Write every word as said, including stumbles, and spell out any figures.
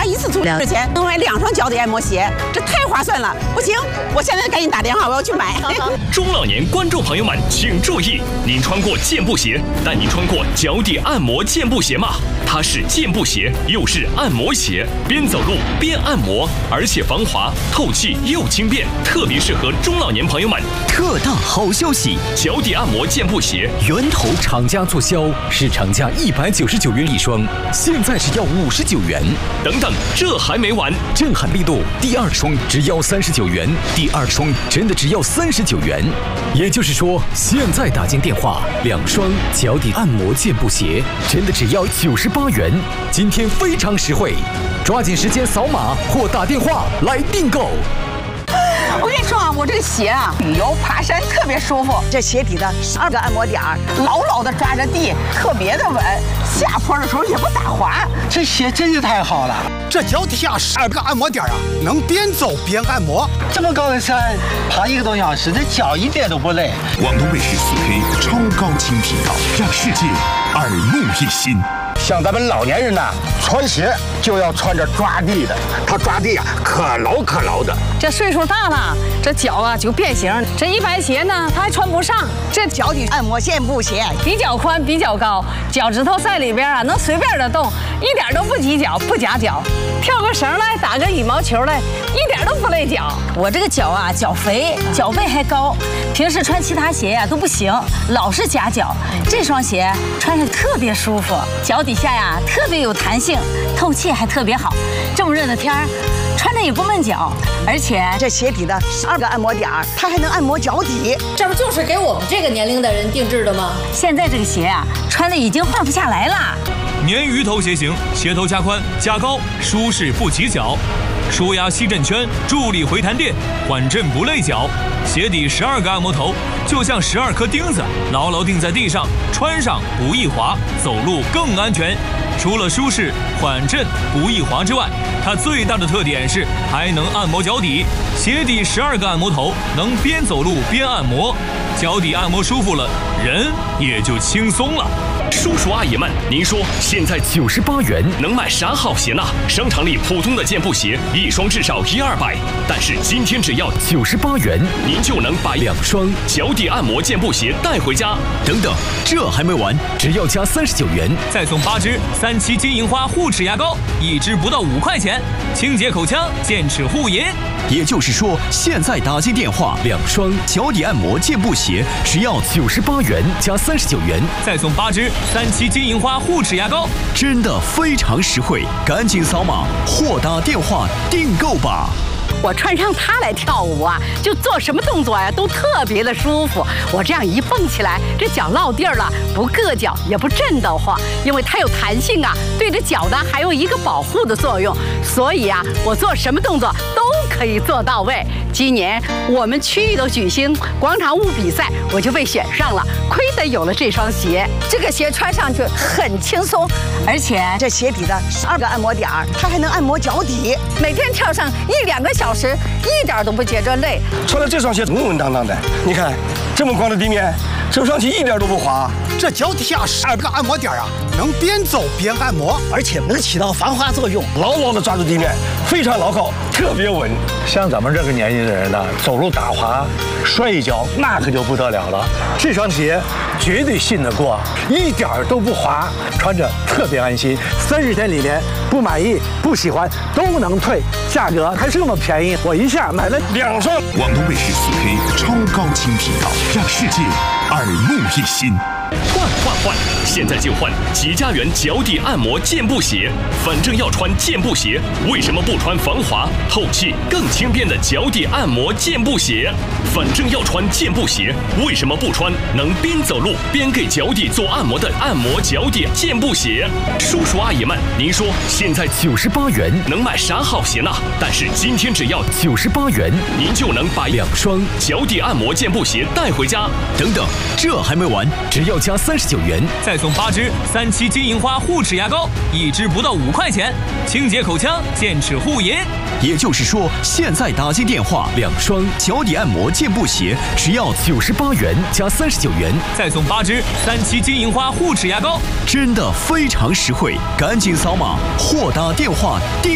一次出两钱能买两双脚底按摩鞋，这太划算了！不行，我现在赶紧打电话，我要去买。 中老年观众朋友们请注意，您穿过健步鞋，但您穿过脚底按摩健步鞋吗？它是健步鞋，又是按摩鞋，边走路边按摩，而且防滑、透气又轻便，特别适合中老年朋友们。 特大好消息！ 脚底按摩健步鞋源头厂家促销，市场价一百九十九元一双，现在只要五十九元。 等等，这还没完！ 震撼力度，第二双只要三十九元，第二双真的只要三十九元。也就是说，现在打进电话，两双脚底按摩健步鞋真的只要九十八元。今天非常实惠，抓紧时间扫码或打电话来订购。 我跟你说啊，我这个鞋啊，旅游爬山特别舒服。这鞋底的十二个按摩点儿，牢牢的抓着地，特别的稳。下坡的时候也不打滑。 这鞋真是太好了。这脚底下十二个按摩点啊，能边走边按摩。这么高的山，爬一个多小时，这脚一点都不累。 广东卫视四 K 超高清频道，让世界耳目一新。 像咱们老年人呐，穿鞋就要穿着抓地的，它抓地啊可牢可牢的。 这岁数大了，这脚啊就变形。这一般鞋呢，它还穿不上。 这脚底按摩健步鞋比较宽，比较高，脚趾头在里边啊，能随便的动，一点都不挤脚，不夹脚。跳个绳来，打个羽毛球来，一点都不累脚。我这个脚啊，脚肥，脚背还高，平时穿其他鞋呀、啊、都不行，老是夹脚。这双鞋穿上特别舒服，脚底下呀特别有弹性，透气还特别好。这么热的天儿，穿着也不闷脚，而且这鞋底的十二个按摩点儿，它还能按摩脚底。 这不就是给我们这个年龄的人定制的吗？ 现在这个鞋啊，穿的已经换不下来了。 鲶鱼头鞋型，鞋头加宽加高，舒适不挤脚，舒压吸震圈，助力回弹垫，缓震不累脚。鞋底十二个按摩头，就像十二颗钉子，牢牢钉在地上，穿上不易滑，走路更安全。除了舒适、缓震、不易滑之外，它最大的特点是还能按摩脚底。鞋底十二个按摩头，能边走路边按摩，脚底按摩舒服了，人也就轻松了。 叔叔阿姨们，您说现在九十八元能买啥好鞋呢？商场里普通的健步鞋一双至少一二百，但是今天只要九十八元， 您就能把两双脚底按摩健步鞋带回家。 等等，这还没完，只要加三十九元， 再送八支三七金银花护齿牙膏，一支不到五块钱，清洁口腔，健齿护龈。 也就是说，现在打进电话，两双脚底按摩健步鞋只要九十八元加三十九元， 再送八支三七金银花护齿牙膏， 真的非常实惠，赶紧扫码或打电话订购吧。 我穿上它来跳舞啊，就做什么动作呀、啊、都特别的舒服。我这样一蹦起来，这脚落地儿了，不硌脚也不震得慌，因为它有弹性啊，对着脚呢还有一个保护的作用。所以啊，我做什么动作都可以做到位。今年我们区域的举行广场舞比赛，我就被选上了，亏得有了这双鞋。 这个鞋穿上去很轻松，而且这鞋底的十二个按摩点儿，它还能按摩脚底。 每天跳上一两个小时，一点都不觉着累。 穿了这双鞋稳稳当当的，你看这么光的地面，走上去一点都不滑。这脚底下十二个按摩点啊，能边走边按摩，而且能起到防滑作用，牢牢的抓住地面，非常牢靠，特别稳。像咱们这个年纪的人呢，走路打滑、摔一跤，那可就不得了了。这双鞋绝对信得过，一点都不滑，穿着特别安心。三十天里面不满意、不喜欢都能退，价格还这么便宜，我一下买了两双。 广东卫视四 K 超高清频道，让世界耳目一新。 换换换！现在就换吉家园脚底按摩健步鞋。反正要穿健步鞋，为什么不穿防滑、透气、更轻便的脚底按摩健步鞋？反正要穿健步鞋，为什么不穿能边走路边给脚底做按摩的按摩脚底健步鞋？叔叔阿姨们，您说现在九十八元能买啥好鞋呢？但是今天只要九十八元， 您就能把两双脚底按摩健步鞋带回家。 等等，这还没完，只要加三十九元， 再送八支三七金银花护齿牙膏，一支不到五块钱，清洁口腔，健齿护龈。 也就是说，现在打进电话，两双脚底按摩健步鞋只要九十八元加三十九元， 再送八支三七金银花护齿牙膏， 真的非常实惠，赶紧扫码或打电话订。